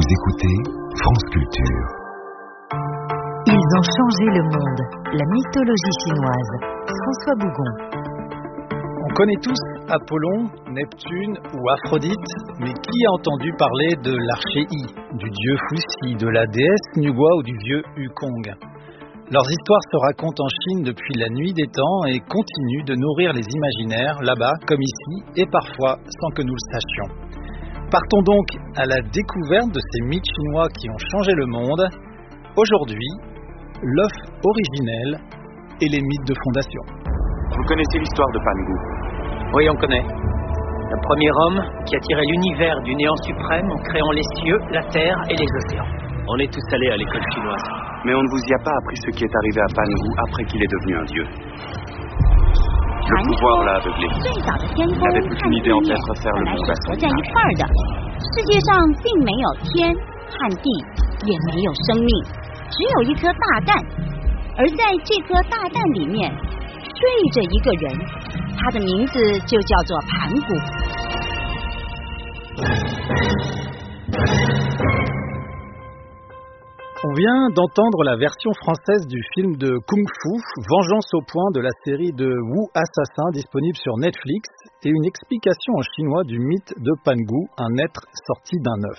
écoutez France Culture. Ils ont changé le monde. La mythologie chinoise. François Bougon. On connaît tous Apollon, Neptune ou Aphrodite, mais qui a entendu parler de l'archéi, du dieu Fuxi, de la déesse Nugua ou du vieux Wukong? Leurs histoires se racontent en Chine depuis la nuit des temps et continuent de nourrir les imaginaires, là-bas comme ici, et parfois sans que nous le sachions. Partons donc à la découverte de ces mythes chinois qui ont changé le monde. Aujourd'hui, l'œuf originel et les mythes de fondation. Vous connaissez l'histoire de Pangu? Oui, on connaît. Le premier homme qui a tiré l'univers du néant suprême en créant les cieux, la terre et les océans. On est tous allés à l'école chinoise. Mais on ne vous y a pas appris ce qui est arrivé à Pangu après qu'il est devenu un dieu. Le pouvoir l'a aveuglé. Il n'avait plus qu'une idée en tête, refaire le monde à son image. On vient d'entendre la version française du film de Kung Fu, Vengeance au point de la série de Wu Assassin disponible sur Netflix et une explication en chinois du mythe de Pangu, un être sorti d'un œuf.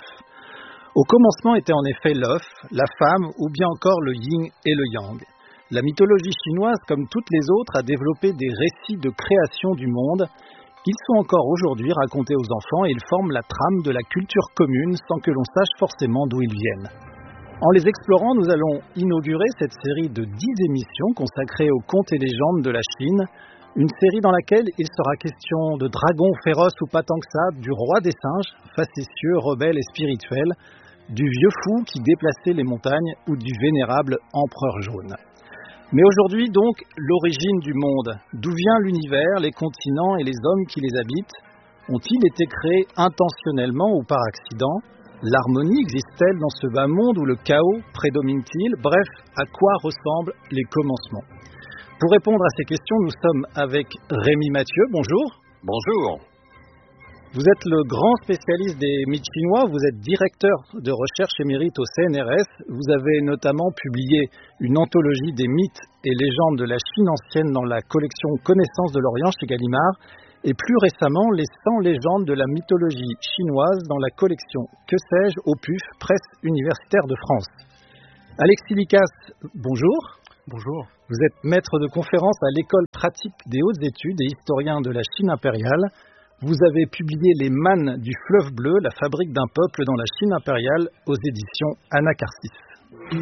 Au commencement était en effet l'œuf, la femme ou bien encore le yin et le yang. La mythologie chinoise, comme toutes les autres, a développé des récits de création du monde. Ils sont encore aujourd'hui racontés aux enfants et ils forment la trame de la culture commune sans que l'on sache forcément d'où ils viennent. En les explorant, nous allons inaugurer cette série de 10 émissions consacrées aux contes et légendes de la Chine, une série dans laquelle il sera question de dragons féroces ou pas tant que ça, du roi des singes, facétieux, rebelle et spirituel, du vieux fou qui déplaçait les montagnes ou du vénérable empereur jaune. Mais aujourd'hui donc, l'origine du monde. D'où vient l'univers, les continents et les hommes qui les habitent? Ont-ils été créés intentionnellement ou par accident? L'harmonie existe-t-elle dans ce bas monde où le chaos prédomine-t-il? Bref, à quoi ressemblent les commencements? Pour répondre à ces questions, nous sommes avec Rémi Mathieu. Bonjour. Bonjour. Vous êtes le grand spécialiste des mythes chinois, vous êtes directeur de recherche émérite au CNRS. Vous avez notamment publié une anthologie des mythes et légendes de la Chine ancienne dans la collection Connaissances de l'Orient chez Gallimard. Et plus récemment, les 100 légendes de la mythologie chinoise dans la collection Que sais-je au PUF, Presse universitaire de France. Alexis Licasse, bonjour. Bonjour. Vous êtes maître de conférence à l'école pratique des hautes études et historien de la Chine impériale. Vous avez publié Les Mannes du fleuve bleu, la fabrique d'un peuple dans la Chine impériale aux éditions Anacarsis.